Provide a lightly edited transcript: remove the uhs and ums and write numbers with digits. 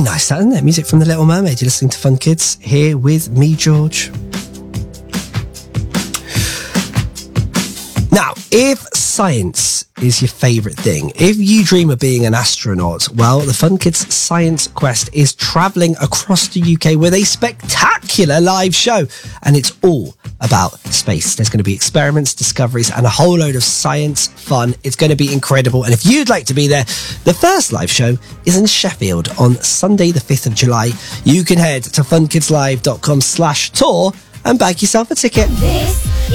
nice, that, isn't it? Music from The Little Mermaid. You're listening to Fun Kids here with me, George. Now, if science is your favourite thing, if you dream of being an astronaut, well, the Fun Kids Science Quest is travelling across the UK with a spectacular live show, and it's all about space. There's going to be experiments, discoveries, and a whole load of science fun. It's going to be incredible, and if you'd like to be there, the first live show is in Sheffield on Sunday the 5th of July. You can head to funkidslive.com/tour and bag yourself a ticket.